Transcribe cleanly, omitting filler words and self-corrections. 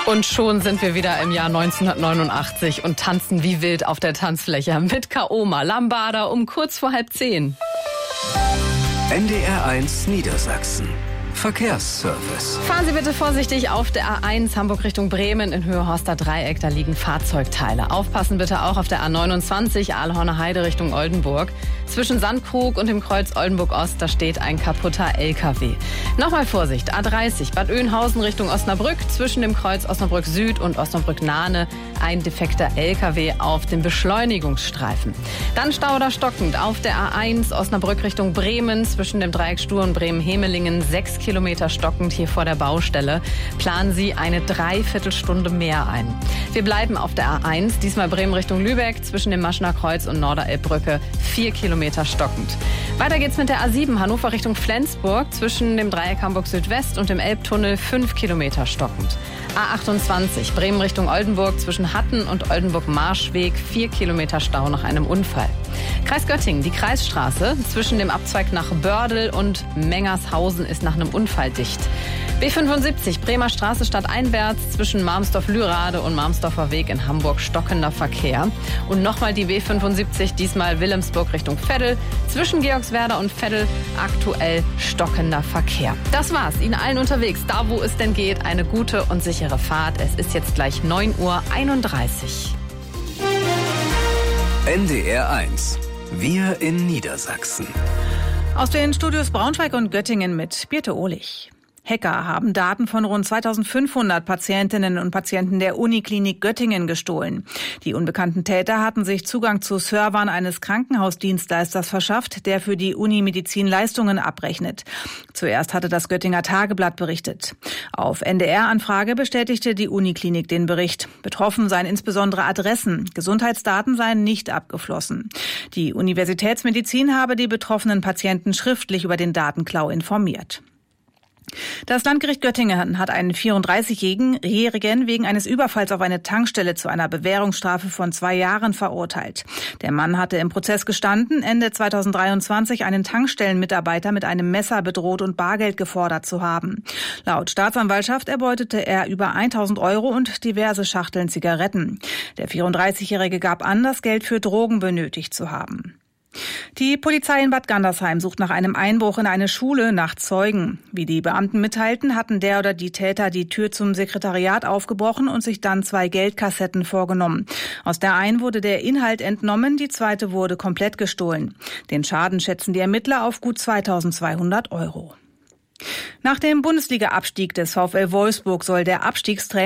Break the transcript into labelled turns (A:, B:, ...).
A: Und schon sind wir wieder im Jahr 1989 und tanzen wie wild auf der Tanzfläche mit Kaoma Lambada um kurz vor 9:30.
B: NDR1 Niedersachsen. Verkehrsservice.
A: Fahren Sie bitte vorsichtig auf der A1 Hamburg Richtung Bremen in Höhe Horster Dreieck. Da liegen Fahrzeugteile. Aufpassen bitte auch auf der A29 Aalhorner Heide Richtung Oldenburg. Zwischen Sandkrug und dem Kreuz Oldenburg-Ost, da steht ein kaputter LKW. Nochmal Vorsicht, A30 Bad Oeynhausen Richtung Osnabrück. Zwischen dem Kreuz Osnabrück Süd und Osnabrück Nahne ein defekter LKW auf dem Beschleunigungsstreifen. Dann Stau oder stockend auf der A1 Osnabrück Richtung Bremen. Zwischen dem Dreieck Stur und Bremen-Hemelingen 6 Kilometer stockend hier vor der Baustelle. Planen Sie eine Dreiviertelstunde mehr ein. Wir bleiben auf der A1, diesmal Bremen Richtung Lübeck, zwischen dem Maschener Kreuz und Norderelbbrücke 4 Kilometer stockend. Weiter geht's mit der A7 Hannover Richtung Flensburg, zwischen dem Dreieck Hamburg Südwest und dem Elbtunnel 5 Kilometer stockend. A28 Bremen Richtung Oldenburg, zwischen Hatten und Oldenburg-Marschweg 4 Kilometer Stau nach einem Unfall. Kreis Göttingen, die Kreisstraße zwischen dem Abzweig nach Bördel und Mengershausen ist nach einem Unfall dicht. B75 Bremer Straße stadteinwärts zwischen Marmsdorf-Lührade und Marmsdorfer Weg in Hamburg stockender Verkehr. Und nochmal die B75, diesmal Wilhelmsburg Richtung Veddel, zwischen Georgswerda und Veddel aktuell stockender Verkehr. Das war's, Ihnen allen unterwegs, da wo es denn geht, eine gute und sichere Fahrt. Es ist jetzt gleich 9:31 Uhr.
B: NDR1. Wir in Niedersachsen.
C: Aus den Studios Braunschweig und Göttingen mit Birte Ohlich. Hacker haben Daten von rund 2500 Patientinnen und Patienten der Uniklinik Göttingen gestohlen. Die unbekannten Täter hatten sich Zugang zu Servern eines Krankenhausdienstleisters verschafft, der für die Unimedizin Leistungen abrechnet. Zuerst hatte das Göttinger Tageblatt berichtet. Auf NDR-Anfrage bestätigte die Uniklinik den Bericht. Betroffen seien insbesondere Adressen. Gesundheitsdaten seien nicht abgeflossen. Die Universitätsmedizin habe die betroffenen Patienten schriftlich über den Datenklau informiert. Das Landgericht Göttingen hat einen 34-Jährigen wegen eines Überfalls auf eine Tankstelle zu einer Bewährungsstrafe von 2 Jahren verurteilt. Der Mann hatte im Prozess gestanden, Ende 2023 einen Tankstellenmitarbeiter mit einem Messer bedroht und Bargeld gefordert zu haben. Laut Staatsanwaltschaft erbeutete er über 1.000 Euro und diverse Schachteln Zigaretten. Der 34-Jährige gab an, das Geld für Drogen benötigt zu haben. Die Polizei in Bad Gandersheim sucht nach einem Einbruch in eine Schule nach Zeugen. Wie die Beamten mitteilten, hatten der oder die Täter die Tür zum Sekretariat aufgebrochen und sich dann 2 Geldkassetten vorgenommen. Aus der einen wurde der Inhalt entnommen, die zweite wurde komplett gestohlen. Den Schaden schätzen die Ermittler auf gut 2.200 Euro. Nach dem Bundesliga-Abstieg des VfL Wolfsburg soll der Abstiegstrainer